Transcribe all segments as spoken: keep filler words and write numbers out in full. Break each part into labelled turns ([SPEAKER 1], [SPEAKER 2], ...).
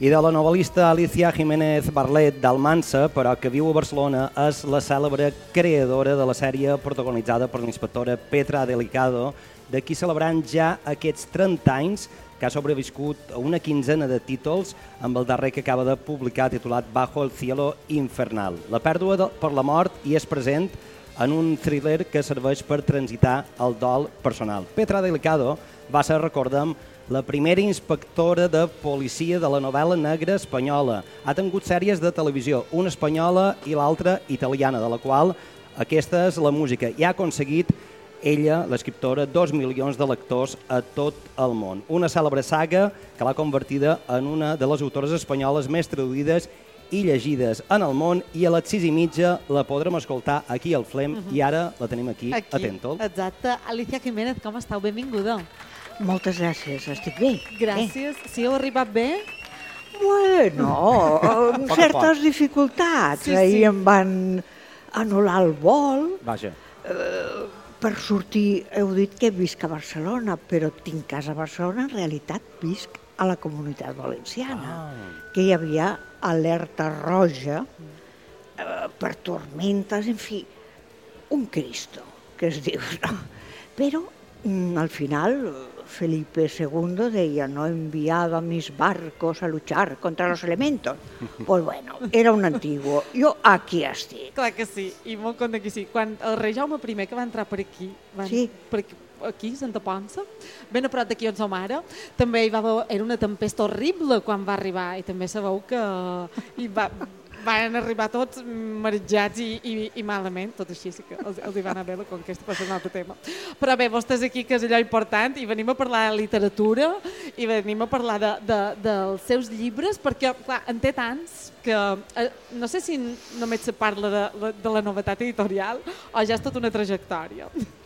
[SPEAKER 1] I de la novel·lista Alicia Jiménez Barlet d'Almansa, però que viu a Barcelona, és la cèlebre creadora de la sèrie protagonitzada per l'inspectora Petra Delicado, de qui celebrant ja aquests trenta anys, que ha sobreviscut a una quinzena de títols, amb el darrer que acaba de publicar titulat Bajo el cielo infernal. La pèrdua de, per la mort hi és present en un thriller que serveix per transitar el dol personal. Petra Delicado va ser, recordem, la primera inspectora de policia de la novel·la negra espanyola. Ha tingut sèries de televisió, una espanyola i l'altra italiana, de la qual aquesta és la música. I ha aconseguit ella, l'escriptora, dos milions de lectors a tot el món. Una cèlebre saga que l'ha convertida en una de les autores espanyoles més traduïdes i llegides en el món, i a les sis i mitja la podrem escoltar aquí al Flem, uh-huh. i ara la tenim aquí, aquí. Atentol.
[SPEAKER 2] Exacte. Alicia Jiménez, com estàu? Benvinguda.
[SPEAKER 3] Moltes gràcies, estic bé.
[SPEAKER 2] Gràcies. Bé. Si heu arribat bé?
[SPEAKER 3] Bueno, amb certes dificultats. Sí, Ahir sí. em van anul·lar el vol.
[SPEAKER 1] Vaja.
[SPEAKER 3] Uh, per sortir, heu dit que visc a Barcelona, però tinc casa a Barcelona, en realitat visc a la Comunitat Valenciana, ah. que hi havia alerta roja uh, per tormentes, en fi, un Cristo, que es diu, no? Però mm, al final Felipe segundo deia, no he enviado a mis barcos a luchar contra los elementos. Pues bueno, era un antiguo. Jo aquí estic.
[SPEAKER 2] Clar que sí, i molt content que sí. Quan el rei Jaume I que va entrar per aquí, van,
[SPEAKER 3] sí.
[SPEAKER 2] per aquí, aquí, Santa Ponça, ben a prop d'aquí on som ara, també hi va haver, era una tempesta horrible quan va arribar, i també sabeu que hi va, van arribar tots marejats i, i, i malament, tot així sí que els, els hi va anar bé la conquesta, per ser un altre tema. Però bé, vostès aquí, que és allò important, i venim a parlar de literatura, i venim a parlar de, de, dels seus llibres, perquè, clar, en té tants que eh, no sé si només se parla de, de la novetat editorial o ja és tota una trajectòria.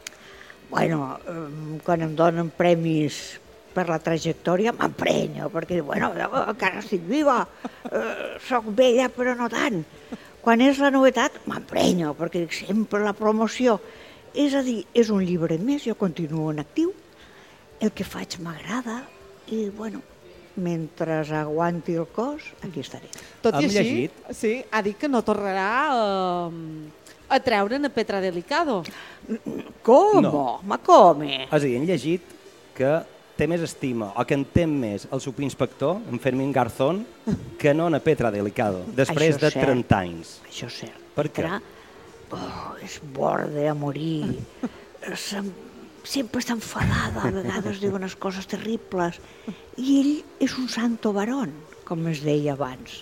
[SPEAKER 3] Bueno, quan em donen premis per la trajectòria m'emprenyo, perquè bueno, encara estic viva, eh, soc vella però no tant. Quan és la novetat m'emprenyo, perquè dic sempre la promoció. És a dir, és un llibre més, jo continuo en actiu, el que faig m'agrada i bueno, mentre aguanti el cos, aquí estaré.
[SPEAKER 2] Tot i així, sí, ha dit que no tornarà a, a treure'n a Petra Delicado.
[SPEAKER 3] Com?
[SPEAKER 1] No.
[SPEAKER 3] Ma come?
[SPEAKER 1] És a dir, hem llegit que té més estima o que entén més el subinspector, en Fermín Garzón, que no en Petra Delicado, després de trenta anys.
[SPEAKER 3] Això és cert.
[SPEAKER 1] Per què?
[SPEAKER 3] Oh, és borde a morir. Sempre està enfadada, a vegades diu unes coses terribles. I ell és un santo varón, com es deia abans.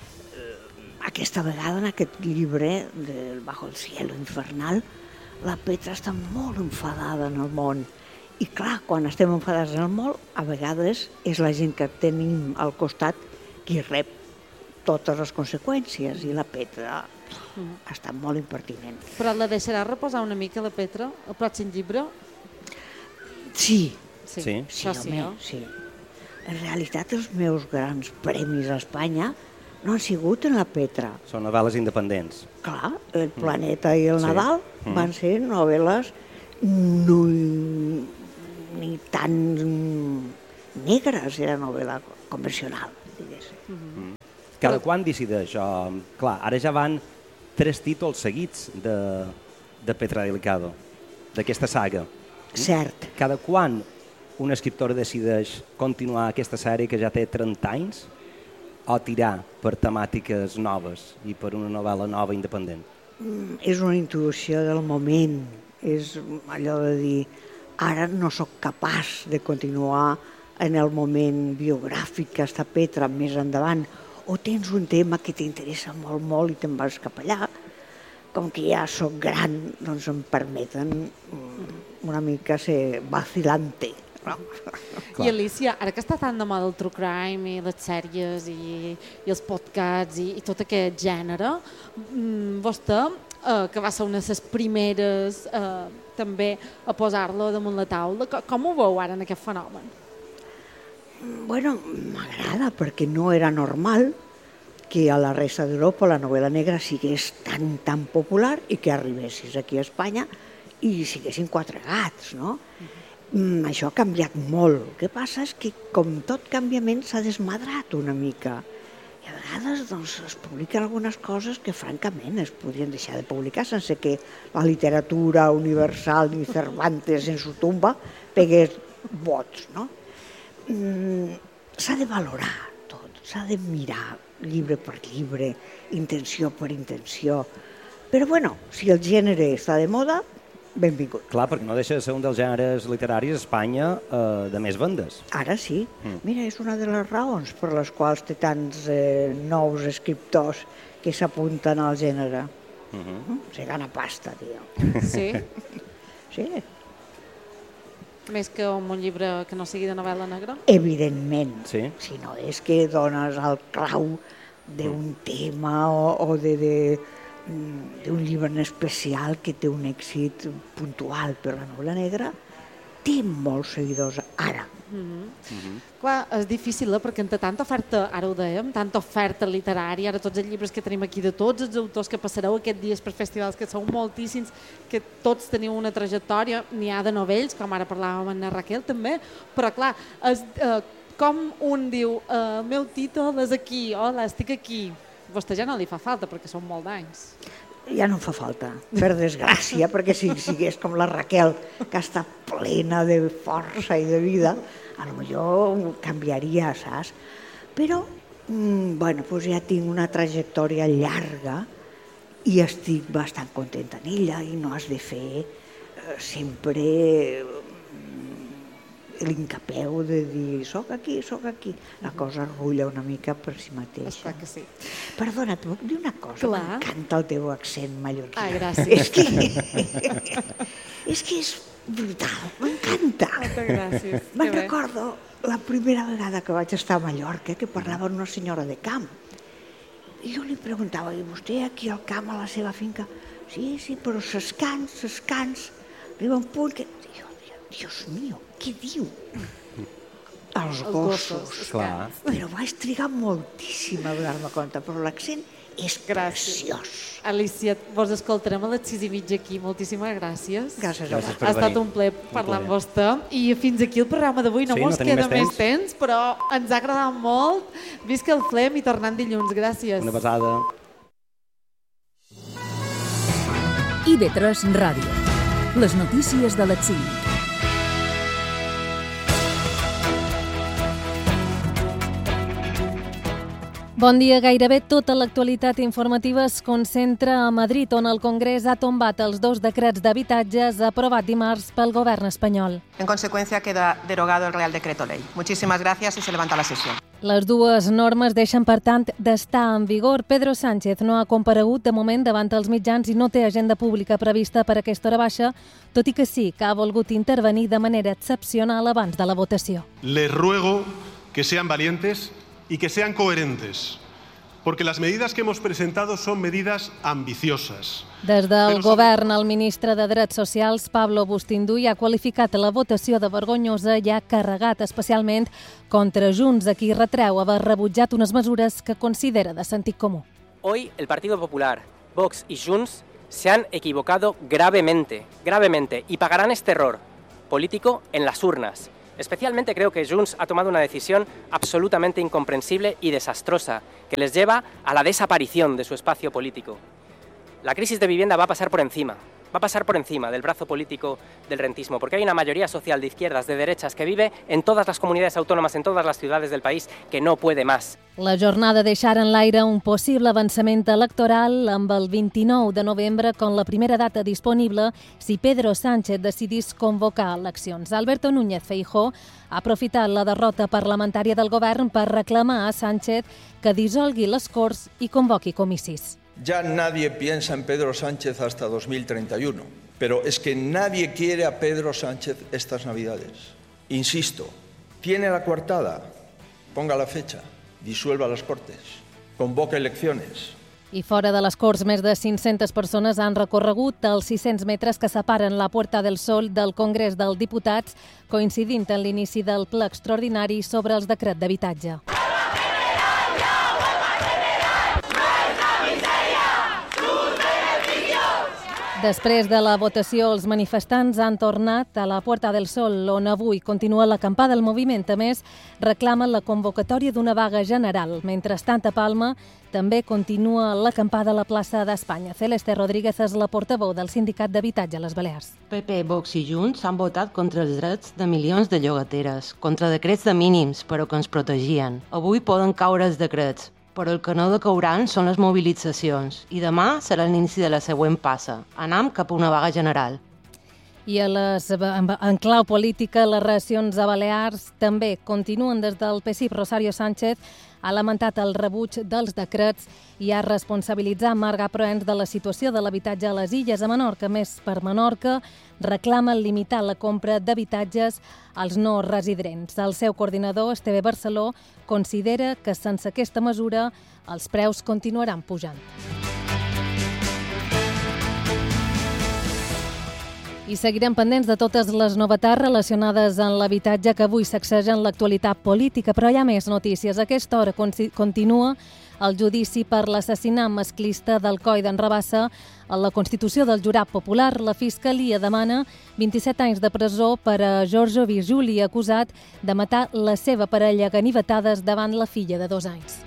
[SPEAKER 3] Aquesta vegada, en aquest llibre, del Bajo el cielo infernal, la Petra està molt enfadada en el món. I clar, quan estem enfadats en el món, a vegades és la gent que tenim al costat qui rep totes les conseqüències, i la Petra mm. ha estat molt impertinent.
[SPEAKER 2] Però la deixarà reposar una mica, la Petra, el pròxim llibre?
[SPEAKER 3] Sí.
[SPEAKER 2] Sí,
[SPEAKER 3] sí, sí, home, sí. En realitat, els meus grans premis a Espanya no han sigut en la Petra.
[SPEAKER 1] Són novel·les independents.
[SPEAKER 3] Clar, El planeta mm. i el Nadal sí. van ser novel·les no, ni tan negres, era novel·la convencional, diguéssim.
[SPEAKER 1] Mm. Cada quan decideix? Oh, clar, ara ja van tres títols seguits de, de Petra Delicado, d'aquesta saga.
[SPEAKER 3] Cert.
[SPEAKER 1] Cada quan un escriptor decideix continuar aquesta sèrie que ja té trenta anys o tirar per temàtiques noves i per una novel·la nova independent?
[SPEAKER 3] Mm, és una intuïció del moment. És allò de dir, ara no sóc capaç de continuar en el moment biogràfic que està Petra més endavant, o tens un tema que t'interessa molt, molt i te'n vas cap allà. Com que ja sóc gran, doncs em permeten una mica ser vacilante. No?
[SPEAKER 2] I Alicia, ara que està tan de moda el true crime i les sèries i, i els podcasts i, i tot aquest gènere, vostè, eh, que va ser una de les primeres eh, també a posar-lo damunt la taula, com ho veu ara en aquest fenomen?
[SPEAKER 3] Bueno, m'agrada perquè no era normal que a la resta d'Europa la novel·la negra sigués tan, tan popular i que arribessis aquí a Espanya i siguessin quatre gats, no? mm, això ha canviat molt. El que passa és que, com tot canviament, s'ha desmadrat una mica. I a vegades doncs, es publiquen algunes coses que, francament, es podrien deixar de publicar sense que la literatura universal ni Cervantes en su tumba pegués vots, no? Mm, s'ha de valorar tot, s'ha de mirar llibre per llibre, intenció per intenció. Però, bueno, si el gènere està de moda, benvingut.
[SPEAKER 1] Clar, perquè no deixa de ser un dels gèneres literaris a Espanya eh, de més vendes.
[SPEAKER 3] Ara sí.
[SPEAKER 1] Mm.
[SPEAKER 3] Mira, és una de les raons per les quals té tants eh, nous escriptors que s'apunten al gènere.
[SPEAKER 1] Uh-huh.
[SPEAKER 3] Mm? Se gana pasta, tio.
[SPEAKER 2] Sí?
[SPEAKER 3] Sí,
[SPEAKER 2] Més que un llibre que no sigui de novel·la negra?
[SPEAKER 3] evidentment.
[SPEAKER 1] Sí.
[SPEAKER 3] Si no és que dones el clau d'un tema o, o de, de, mm, d'un llibre en especial que té un èxit puntual, però la novel·la negra té molts seguidors ara.
[SPEAKER 2] Mm-hmm. Clar, és difícil, eh? Perquè entre tanta oferta, ara ho dèiem, tanta oferta literària, ara tots els llibres que tenim aquí de tots els autors que passareu aquests dies per festivals, que sou moltíssims, que tots teniu una trajectòria, n'hi ha de novells, com ara parlàvem amb la Raquel també, però clar, és, eh, com un diu, eh, el meu títol és aquí, hola, estic aquí, a vostè ja no li fa falta perquè són molt d'anys.
[SPEAKER 3] Ja no em fa falta, per desgràcia, perquè si sigués com la Raquel, que està plena de força i de vida, a lo millor canviaria, saps? Però, mm, bueno, doncs ja tinc una trajectòria llarga i estic bastant contenta en ella i no has de fer eh, sempre l'incapeu de dir soc aquí, soc aquí. La cosa rulla una mica per si mateixa.
[SPEAKER 2] Està que sí.
[SPEAKER 3] Perdona, et puc dir una cosa?
[SPEAKER 2] Clar.
[SPEAKER 3] M'encanta el teu accent mallorquí.
[SPEAKER 2] Ah, gràcies.
[SPEAKER 3] És que, és que és brutal, m'encanta.
[SPEAKER 2] Moltes gràcies.
[SPEAKER 3] Me'n
[SPEAKER 2] Que bé.
[SPEAKER 3] recordo la primera vegada que vaig estar a Mallorca, que parlava amb una senyora de camp. I jo li preguntava, i vostè aquí al camp, a la seva finca? Sí, sí, però s'escans, s'escans. Arriba un punt que... Jo, Dios mío, què diu? Els gossos.
[SPEAKER 1] Clar.
[SPEAKER 3] Però vaig trigar moltíssim a donar-me compte, però l'accent és preciós.
[SPEAKER 2] Alicia, vos escoltarem a les sis i mitja aquí. Moltíssimes gràcies.
[SPEAKER 3] Gràcies a
[SPEAKER 1] Gràcies
[SPEAKER 3] vosaltres.
[SPEAKER 1] per
[SPEAKER 2] Ha estat
[SPEAKER 1] venir.
[SPEAKER 2] un ple parlar amb vostè. I fins aquí el programa d'avui. No
[SPEAKER 1] Sí, no
[SPEAKER 2] mos
[SPEAKER 1] tenim
[SPEAKER 2] queda
[SPEAKER 1] més
[SPEAKER 2] més temps, però ens ha agradat molt. Visca el Flem i tornant dilluns. Gràcies.
[SPEAKER 1] Una besada.
[SPEAKER 4] I V tres Ràdio. Les notícies de les cinc. Bon dia. Gairebé tota l'actualitat informativa es concentra a Madrid, on el Congrés ha tombat els dos decrets d'habitatges aprovats dimarts pel govern espanyol.
[SPEAKER 5] En consecuencia, queda derogado el Real Decreto Ley. Muchísimas gracias y se levanta la sesión.
[SPEAKER 4] Les dues normes deixen, per tant, d'estar en vigor. Pedro Sánchez no ha comparegut de moment davant els mitjans i no té agenda pública prevista per aquesta hora baixa, tot i que sí que ha volgut intervenir de manera excepcional abans de la votació.
[SPEAKER 6] Les ruego que sean valientes y que sean coherentes, porque las medidas que hemos presentado son medidas ambiciosas.
[SPEAKER 4] Des del govern, el ministre de Drets Socials, Pablo Bustinduy, ha qualificat la votació de vergonyosa i ha carregat especialment contra Junts, a qui retreu haver rebutjat unes mesures que considera de sentit comú.
[SPEAKER 7] Hoy el Partido Popular, Vox y Junts se han equivocado gravemente, gravemente, y pagarán este error político en las urnas. Especialmente creo que Junts ha tomado una decisión absolutamente incomprensible y desastrosa, que les lleva a la desaparición de su espacio político. La crisis de vivienda va a pasar por encima, va a pasar por encima del brazo político del rentismo, porque hay una mayoría social de izquierdas, de derechas, que vive en todas las comunidades autónomas, en todas las ciudades del país, que no puede más.
[SPEAKER 4] La jornada deixarà en l'aire un possible avançament electoral amb el vint-i-nou de novembre com la primera data disponible si Pedro Sánchez decidís convocar eleccions. Alberto Núñez Feijóo ha aprofitat la derrota parlamentària del govern per reclamar a Sánchez que dissolgui les Corts i convoqui comicis.
[SPEAKER 8] Ya nadie piensa en Pedro Sánchez hasta dos mil treinta y uno, pero es que nadie quiere a Pedro Sánchez estas Navidades. Insisto, tiene la coartada, ponga la fecha, disuelva las Cortes, convoque elecciones.
[SPEAKER 4] I fora de les Corts, més de cinc-centes persones han recorregut els sis-cents metres que separen la Puerta del Sol del Congrés dels Diputats, coincidint en l'inici del ple extraordinari sobre els decrets d'habitatge. Després de la votació, els manifestants han tornat a la Puerta del Sol, on avui continua l'acampada del moviment. A més, reclamen la convocatòria d'una vaga general. Mentrestant, a Palma també continua l'acampada a la plaça d'Espanya. Celeste Rodríguez és la portaveu del Sindicat d'Habitatge a les Balears.
[SPEAKER 9] P P, Vox i Junts han votat contra els drets de milions de llogateres, contra decrets de mínims, però que ens protegien. Avui poden caure els decrets, però el que no decauran són les mobilitzacions i demà serà l'inici de la següent passa. Anam cap a una vaga general.
[SPEAKER 4] I a les, en clau política, les reaccions a Balears també continuen des del P S I. Rosario Sánchez ha lamentat el rebuig dels decrets i ha responsabilitzat Marga Proens de la situació de l'habitatge a les illes. A Menorca, més per Menorca, reclama limitar la compra d'habitatges als no residents. El seu coordinador, Esteve Barceló, considera que sense aquesta mesura els preus continuaran pujant. I seguirem pendents de totes les novetats relacionades amb l'habitatge que avui sacsegen l'actualitat política, però hi ha més notícies. A aquesta hora continua el judici per l'assassinat masclista del Coi d'en Rabassa. A la Constitució del Jurat Popular, la Fiscalia demana vint-i-set anys de presó per a Giorgio Virguli, acusat de matar la seva parella a ganivetades davant la filla de dos anys.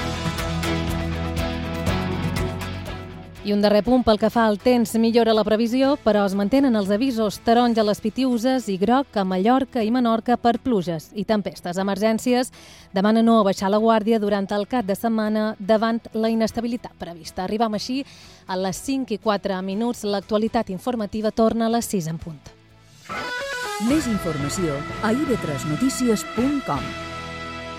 [SPEAKER 4] I un darrer punt pel que fa al temps. Millora la previsió, però es mantenen els avisos taronja a les Pitiüses i groc a Mallorca i Menorca per pluges i tempestes. Emergències demana no baixar la guàrdia durant el cap de setmana davant la inestabilitat prevista. Arribam així a les cinc i quatre minuts. L'actualitat informativa torna a les sis en punt.
[SPEAKER 10] Més informació a i ve tres notícies punt com.